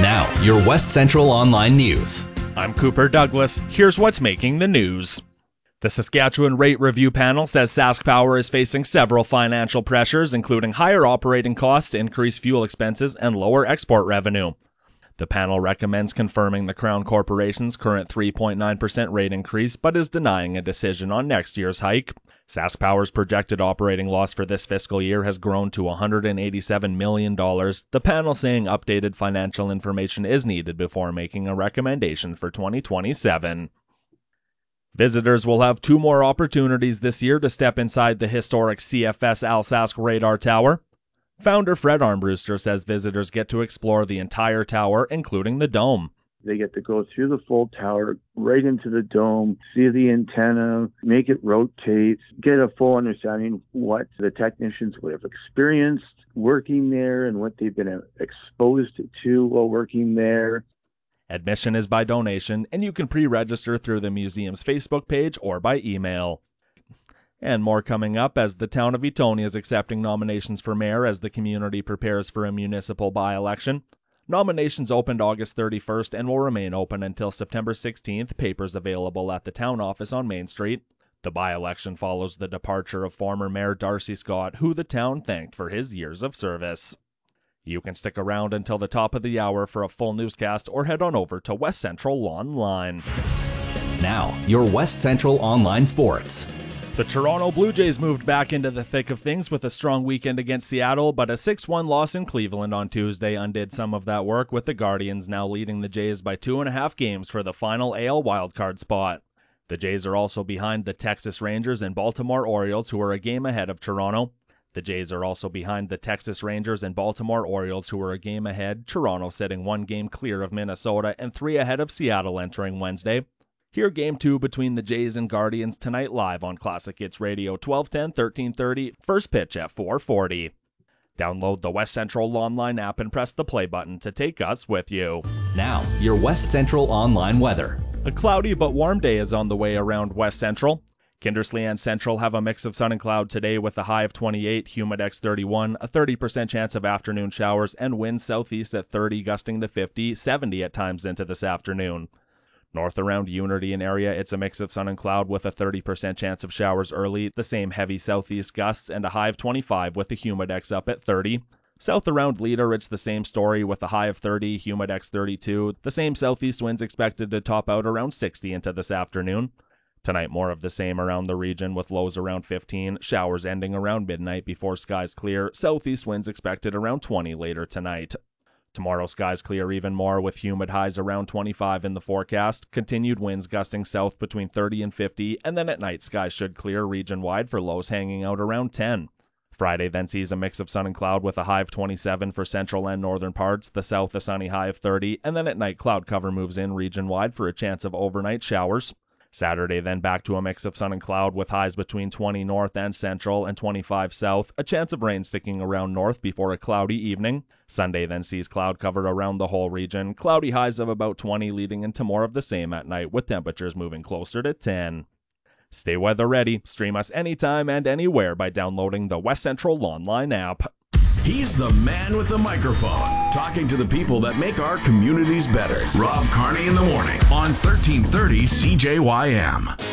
Now, your West Central Online News. I'm Cooper Douglas. Here's what's making the news. The Saskatchewan Rate Review Panel says Sask Power is facing several financial pressures, including higher operating costs, increased fuel expenses, and lower export revenue. The panel recommends confirming the Crown Corporation's current 3.9% rate increase, but is denying a decision on next year's hike. Sask Power's projected operating loss for this fiscal year has grown to $187 million, the panel saying updated financial information is needed before making a recommendation for 2027. Visitors will have 2 more opportunities this year to step inside the historic CFS Alsask radar tower. Founder Fred Armbruster says visitors get to explore the entire tower, including the dome. They get to go through the full tower, right into the dome, see the antenna, make it rotate, get a full understanding of what the technicians would have experienced working there and what they've been exposed to while working there. Admission is by donation, and you can pre-register through the museum's Facebook page or by email. And more coming up as the town of Etonia is accepting nominations for mayor as the community prepares for a municipal by-election. Nominations opened August 31st and will remain open until September 16th. Papers available at the town office on Main Street. The by-election follows the departure of former Mayor Darcy Scott, who the town thanked for his years of service. You can stick around until the top of the hour for a full newscast or head on over to West Central Online. Now, your West Central Online Sports. The Toronto Blue Jays moved back into the thick of things with a strong weekend against Seattle, but a 6-1 loss in Cleveland on Tuesday undid some of that work, with the Guardians now leading the Jays by 2.5 games for the final AL wildcard spot. The Jays are also behind the Texas Rangers and Baltimore Orioles, who are a game ahead of Toronto. The Jays are also behind the Texas Rangers and Baltimore Orioles, who are a game ahead, Toronto sitting 1 game clear of Minnesota and 3 ahead of Seattle entering Wednesday. Hear Game 2 between the Jays and Guardians tonight live on Classic Hits Radio 1210, 1330, first pitch at 4:40. Download the West Central Online app and press the play button to take us with you. Now, your West Central Online weather. A cloudy but warm day is on the way around West Central. Kindersley and Central have a mix of sun and cloud today with a high of 28, Humidex 31, a 30% chance of afternoon showers, and winds southeast at 30, gusting to 50, 70 at times into this afternoon. North around Unity and area, it's a mix of sun and cloud with a 30% chance of showers early, the same heavy southeast gusts, and a high of 25 with the Humidex up at 30. South around Leader, it's the same story with a high of 30, Humidex 32, the same southeast winds expected to top out around 60 into this afternoon. Tonight, more of the same around the region with lows around 15, showers ending around midnight before skies clear, southeast winds expected around 20 later tonight. Tomorrow, skies clear even more with humid highs around 25 in the forecast, continued winds gusting south between 30 and 50, and then at night skies should clear region-wide for lows hanging out around 10. Friday then sees a mix of sun and cloud with a high of 27 for central and northern parts, the south a sunny high of 30, and then at night cloud cover moves in region-wide for a chance of overnight showers. Saturday then back to a mix of sun and cloud with highs between 20 north and central and 25 south, a chance of rain sticking around north before a cloudy evening. Sunday then sees cloud cover around the whole region, cloudy highs of about 20 leading into more of the same at night with temperatures moving closer to 10. Stay weather ready. Stream us anytime and anywhere by downloading the West Central Online app. He's the man with the microphone, talking to the people that make our communities better. Rob Carney in the morning on 1330 CJYM.